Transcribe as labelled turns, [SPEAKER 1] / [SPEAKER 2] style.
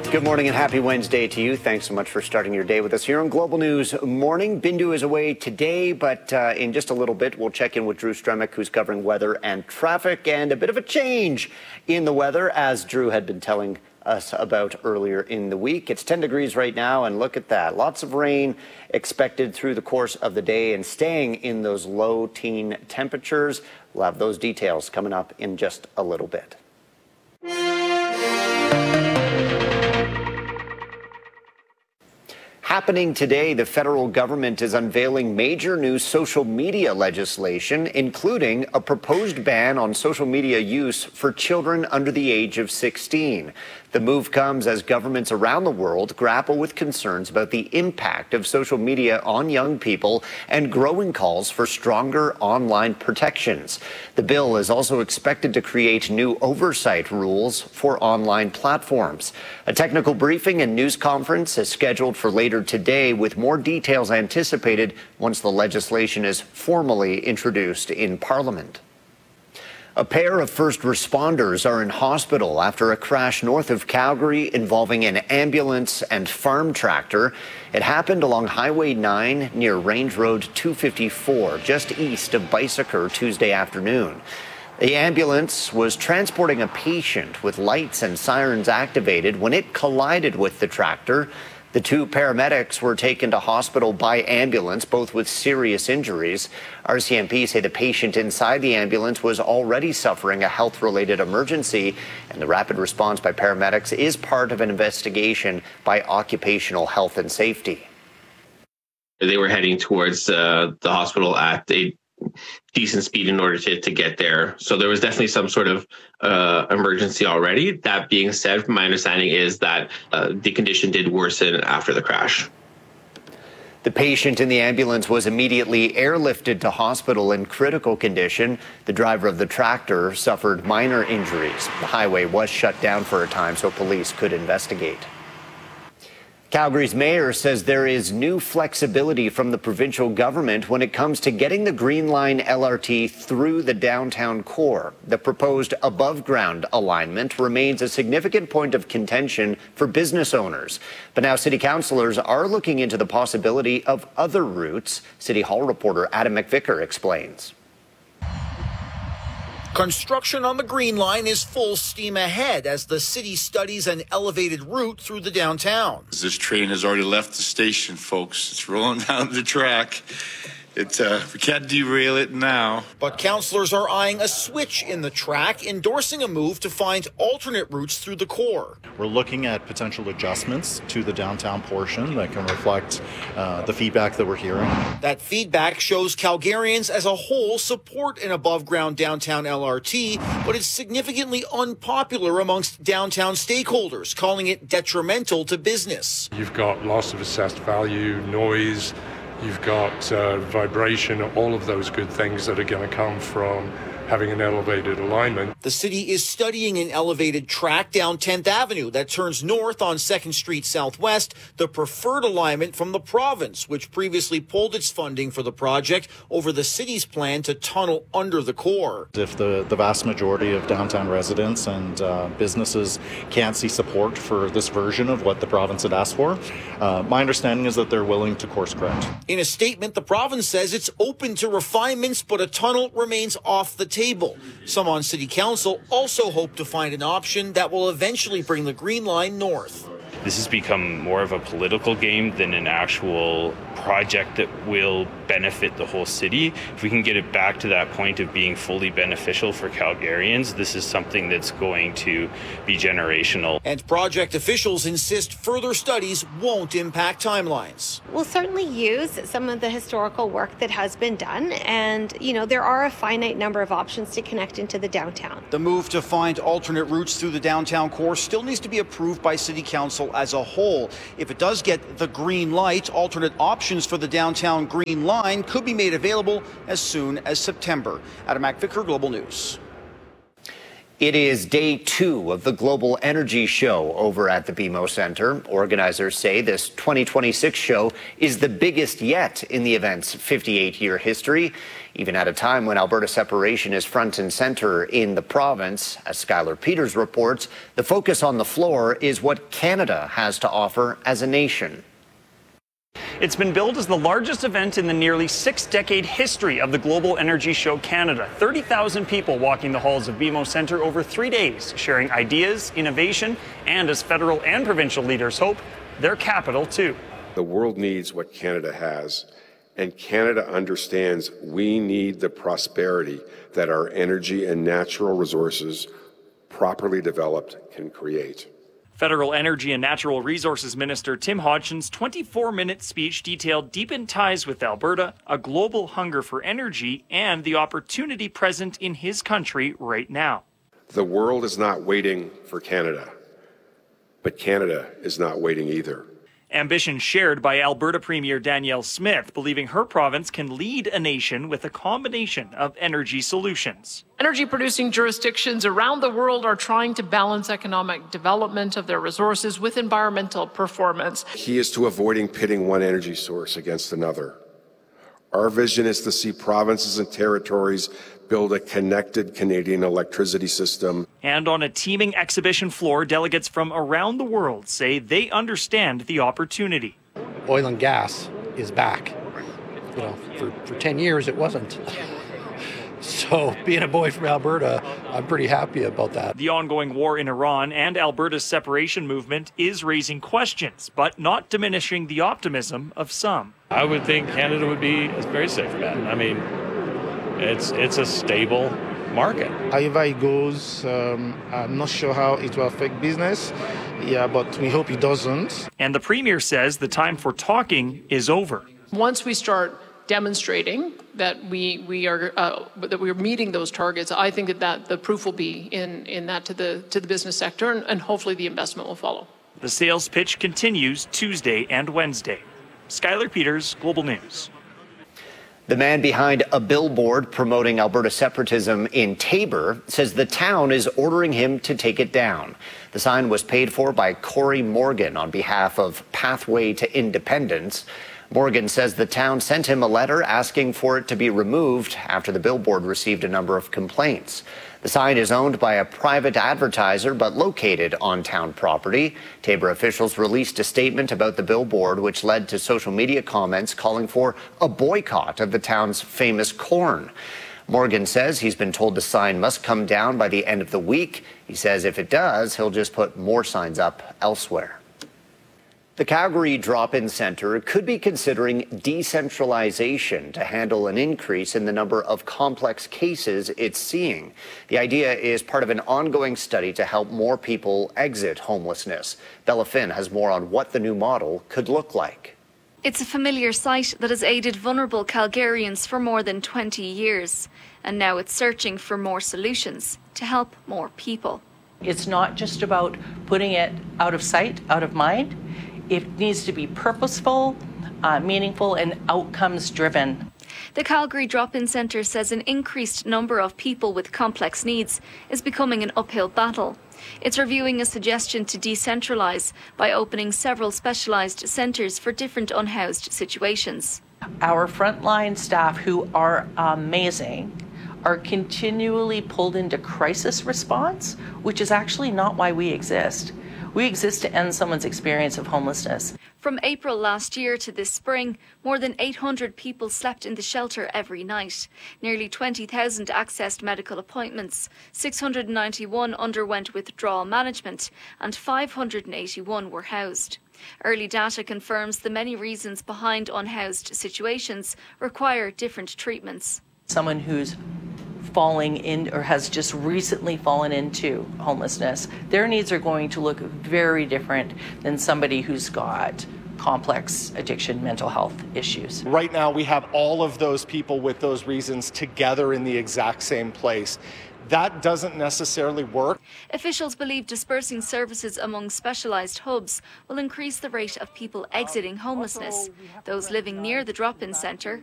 [SPEAKER 1] Good morning and happy Wednesday to you. Thanks so much for starting your day with us here on Global News Morning. Bindu is away today, but in just a little bit, we'll check in with Drew Stremick, who's covering weather and traffic, and a bit of a change in the weather, as Drew had been telling us about earlier in the week. It's 10 degrees right now, and look at that. Lots of rain expected through the course of the day and staying in those low teen temperatures. We'll have those details coming up in just a little bit. Happening today, the federal government is unveiling major new social media legislation, including a proposed ban on social media use for children under the age of 16. The move comes as governments around the world grapple with concerns about the impact of social media on young people and growing calls for stronger online protections. The bill is also expected to create new oversight rules for online platforms. A technical briefing and news conference is scheduled for later today, with more details anticipated once the legislation is formally introduced in Parliament. A pair of first responders are in hospital after a crash north of Calgary involving an ambulance and farm tractor. It happened along Highway 9 near Range Road 254, just east of Bicycle, Tuesday afternoon. The ambulance was transporting a patient with lights and sirens activated when it collided with the tractor. The two paramedics were taken to hospital by ambulance, both with serious injuries. RCMP say the patient inside the ambulance was already suffering a health-related emergency, and the rapid response by paramedics is part of an investigation by Occupational Health and Safety.
[SPEAKER 2] They were heading towards the hospital at a decent speed in order to get there. So there was definitely some sort of emergency already. That being said, my understanding is that the condition did worsen after the crash.
[SPEAKER 1] The patient in the ambulance was immediately airlifted to hospital in critical condition. The driver of the tractor suffered minor injuries. The highway was shut down for a time so police could investigate. Calgary's mayor says there is new flexibility from the provincial government when it comes to getting the Green Line LRT through the downtown core. The proposed above-ground alignment remains a significant point of contention for business owners. But now city councillors are looking into the possibility of other routes. City Hall reporter Adam McVicker explains.
[SPEAKER 3] Construction on the Green Line is full steam ahead as the city studies an elevated route through the downtown.
[SPEAKER 4] This train has already left the station, folks. It's rolling down the track. We can't derail it now.
[SPEAKER 3] But councillors are eyeing a switch in the track, endorsing a move to find alternate routes through the core.
[SPEAKER 5] We're looking at potential adjustments to the downtown portion that can reflect the feedback that we're hearing.
[SPEAKER 3] That feedback shows Calgarians as a whole support an above-ground downtown LRT, but it's significantly unpopular amongst downtown stakeholders, calling it detrimental to business.
[SPEAKER 6] You've got loss of assessed value, noise, you've got vibration, all of those good things that are going to come from having an elevated alignment.
[SPEAKER 3] The city is studying an elevated track down 10th Avenue that turns north on 2nd Street Southwest, the preferred alignment from the province, which previously pulled its funding for the project over the city's plan to tunnel under the core.
[SPEAKER 5] If the vast majority of downtown residents and businesses can't see support for this version of what the province had asked for, my understanding is that they're willing to course correct.
[SPEAKER 3] In a statement, the province says it's open to refinements, but a tunnel remains off the table. Some on City Council also hope to find an option that will eventually bring the Green Line north.
[SPEAKER 7] This has become more of a political game than an actual project that will benefit the whole city. If we can get it back to that point of being fully beneficial for Calgarians, this is something that's going to be generational.
[SPEAKER 3] And project officials insist further studies won't impact timelines.
[SPEAKER 8] We'll certainly use some of the historical work that has been done, and there are a finite number of options to connect into the downtown.
[SPEAKER 3] The move to find alternate routes through the downtown core still needs to be approved by City Council as a whole. If it does get the green light, alternate options for the downtown Green Line could be made available as soon as September. Adam McVicker, Global News.
[SPEAKER 1] It is day 2 of the Global Energy Show over at the BMO Center. Organizers say this 2026 show is the biggest yet in the event's 58-year history, even at a time when Alberta separation is front and center in the province. As Skylar Peters reports, the focus on the floor is what Canada has to offer as a nation.
[SPEAKER 9] It's been billed as the largest event in the nearly 6-decade history of the Global Energy Show Canada. 30,000 people walking the halls of BMO Centre over 3 days, sharing ideas, innovation, and as federal and provincial leaders hope, their capital too.
[SPEAKER 10] The world needs what Canada has, and Canada understands we need the prosperity that our energy and natural resources, properly developed, can create.
[SPEAKER 9] Federal Energy and Natural Resources Minister Tim Hodgson's 24-minute speech detailed deepened ties with Alberta, a global hunger for energy, and the opportunity present in his country right now.
[SPEAKER 10] The world is not waiting for Canada, but Canada is not waiting either.
[SPEAKER 9] Ambition shared by Alberta Premier Danielle Smith, believing her province can lead a nation with a combination of energy solutions.
[SPEAKER 11] Energy-producing jurisdictions around the world are trying to balance economic development of their resources with environmental performance.
[SPEAKER 10] Key is to avoiding pitting one energy source against another. Our vision is to see provinces and territories build a connected Canadian electricity system.
[SPEAKER 9] And on a teeming exhibition floor, delegates from around the world say they understand the opportunity.
[SPEAKER 12] Oil and gas is back. You know, for 10 years it wasn't. So being a boy from Alberta, I'm pretty happy about that.
[SPEAKER 9] The ongoing war in Iran and Alberta's separation movement is raising questions, but not diminishing the optimism of some.
[SPEAKER 13] I would think Canada would be a very safe bet. I mean, it's a stable market.
[SPEAKER 14] However it goes, I'm not sure how it will affect business. Yeah, but we hope it doesn't.
[SPEAKER 9] And the Premier says the time for talking is over.
[SPEAKER 11] Once we start demonstrating that we are meeting those targets, I think that the proof will be in that to the business sector, and hopefully the investment will follow.
[SPEAKER 9] The sales pitch continues Tuesday and Wednesday. Skylar Peters, Global News.
[SPEAKER 1] The man behind a billboard promoting Alberta separatism in Taber says the town is ordering him to take it down. The sign was paid for by Corey Morgan on behalf of Pathway to Independence. Morgan says the town sent him a letter asking for it to be removed after the billboard received a number of complaints. The sign is owned by a private advertiser but located on town property. Taber officials released a statement about the billboard, which led to social media comments calling for a boycott of the town's famous corn. Morgan says he's been told the sign must come down by the end of the week. He says if it does, he'll just put more signs up elsewhere. The Calgary Drop-In Centre could be considering decentralization to handle an increase in the number of complex cases it's seeing. The idea is part of an ongoing study to help more people exit homelessness. Bella Finn has more on what the new model could look like.
[SPEAKER 15] It's a familiar sight that has aided vulnerable Calgarians for more than 20 years. And now it's searching for more solutions to help more people.
[SPEAKER 16] It's not just about putting it out of sight, out of mind. It needs to be purposeful, meaningful, and outcomes-driven.
[SPEAKER 15] The Calgary Drop-In Centre says an increased number of people with complex needs is becoming an uphill battle. It's reviewing a suggestion to decentralise by opening several specialised centres for different unhoused situations.
[SPEAKER 16] Our frontline staff, who are amazing, are continually pulled into crisis response, which is actually not why we exist. We exist to end someone's experience of homelessness.
[SPEAKER 15] From April last year to this spring, more than 800 people slept in the shelter every night. Nearly 20,000 accessed medical appointments, 691 underwent withdrawal management, and 581 were housed. Early data confirms the many reasons behind unhoused situations require different treatments.
[SPEAKER 16] Someone who's falling in or has just recently fallen into homelessness, their needs are going to look very different than somebody who's got complex addiction, mental health issues.
[SPEAKER 17] Right now, we have all of those people with those reasons together in the exact same place. That doesn't necessarily work.
[SPEAKER 15] Officials believe dispersing services among specialised hubs will increase the rate of people exiting homelessness. Those living near the drop-in centre